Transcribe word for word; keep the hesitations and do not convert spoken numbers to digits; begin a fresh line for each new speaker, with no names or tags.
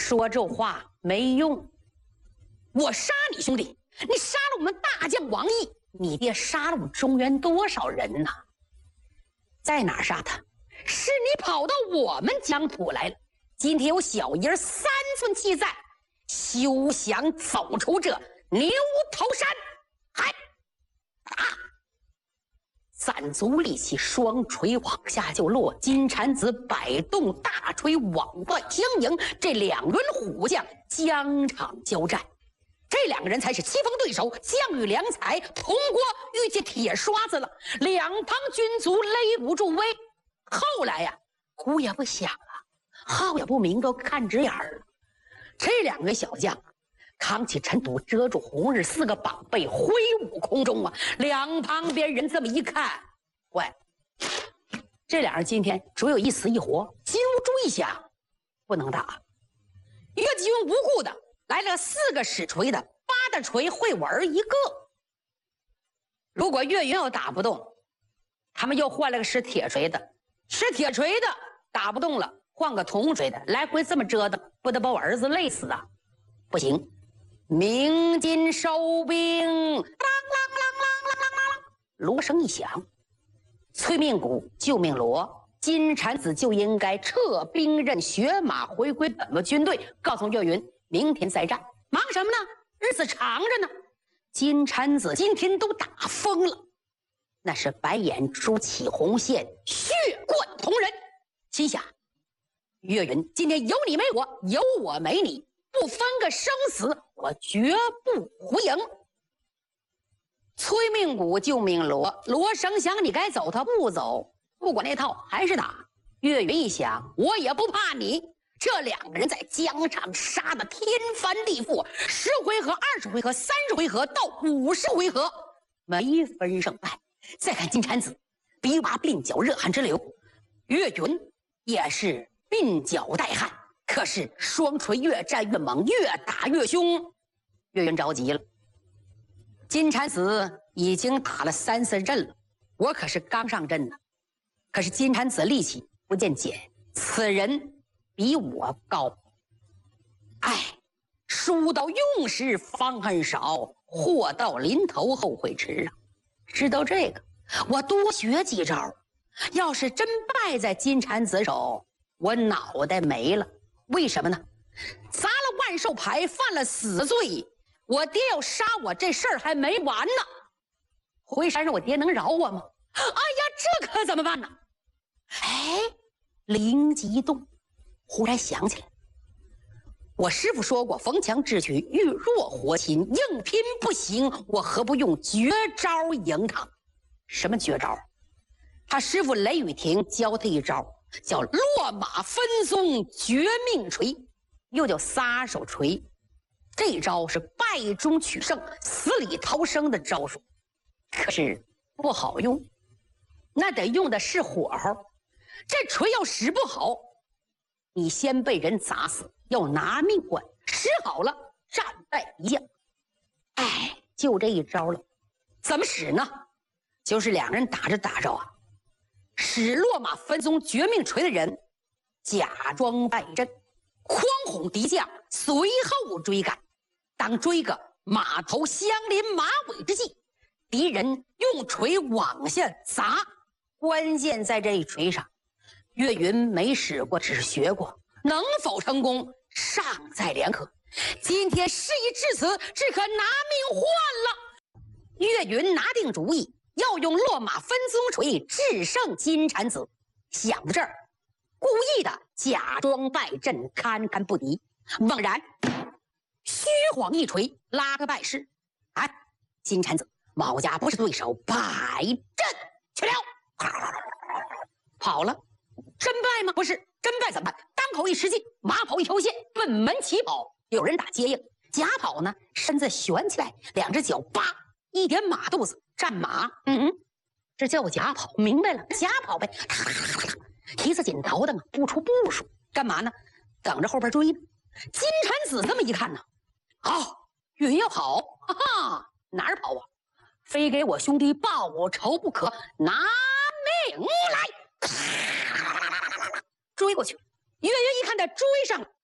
说这话没用。我杀你兄弟，你杀了我们大将王毅，你爹杀了我们中原多少人呐？在哪儿杀他？是你跑到我们疆土来了。今天有小爷三寸气在，休想走出这牛头山！嗨，打！攒足力气，双锤往下就落。金蝉子摆动大锤往外相迎，这两员虎将疆场交战。这两个人才是棋逢对手，将遇良才，铜锅遇见铁刷子了。两旁军卒勒不住威。后来呀、啊，鼓也不响了，号也不鸣，都看直眼儿了。这两个小将扛起尘土，遮住红日，四个膀背挥舞空中啊！两旁边人这么一看，喂，这俩人今天只有一死一活，金乌珠一响，不能打。岳继云无故的来了四个使锤的，八大锤会玩一个。如果岳云要打不动，他们又换了个使铁锤的，使铁锤的打不动了，换个铜锤的，来回这么折腾，不得把我儿子累死啊！不行。鸣金收兵，啷啷啷啷啷啷啷啷，锣声一响，催命鼓救命锣，金蝉子就应该撤兵任血马回归本个军队，告诉岳云明天再战。忙什么呢？日子长着呢。金蝉子今天都打疯了，那是白眼珠起红线，血贯瞳人。心想，岳云今天有你没我，有我没你，不分个生死，我绝不胡赢。催命鼓救命锣，锣声响，你该走他不走，不管那套还是打。岳云一想，我也不怕你。这两个人在疆场杀得天翻地覆，十回合、二十回合、三十回合到五十回合，没分胜败。再看金蝉子，比把鬓角热汗直流，岳云也是鬓角带汗。可是双锤越战越猛，越打越凶，岳云着急了。金蝉子已经打了三四阵了，我可是刚上阵呢。可是金蝉子力气不见减，此人比我高。哎，书到用时方恨少，祸到临头后悔迟啊！知道这个，我多学几招。要是真败在金蝉子手，我脑袋没了。为什么呢？砸了万寿牌，犯了死罪，我爹要杀我，这事儿还没完呢。回山上我爹能饶我吗？哎呀，这可怎么办呢？哎，灵机一动，忽然想起来，我师父说过，逢强智取，遇弱活擒，硬拼不行，我何不用绝招赢他？什么绝招？他师父雷雨亭教他一招，叫落马分鬃绝命锤，又叫撒手锤。这招是败中取胜、死里逃生的招数，可是不好用，那得用的是火候。这锤要使不好，你先被人砸死，要拿命换，使好了战败一将。哎，就这一招了。怎么使呢？就是两人打着打着啊，使落马分鬃绝命锤的人假装败阵，诓哄敌将，随后追赶。当追个马头相连马尾之际，敌人用锤往下砸，关键在这一锤上。岳云没使过，只是学过，能否成功尚在两可。今天事已至此，只可拿命换了。岳云拿定主意，要用落马分鬃锤制胜金蝉子。想到这儿，故意的假装败阵，堪堪不敌。猛然虚晃一锤，拉个败势。哎，金蝉子毛家不是对手，败阵去了，跑了。真败吗？不是，真败怎么办？当口一使劲，马跑一条线，奔门起跑。有人打接应，假跑呢，身子悬起来，两只脚叭一点马肚子，战马。嗯，这叫我假跑，明白了，假跑呗。提着紧倒腾，不出步数，干嘛呢？等着后边追呢。金蝉子这么一看呢，好，岳云要跑，哈哈，哪儿跑啊？非给我兄弟报仇不可，拿命来！追过去，岳云一看他追上了，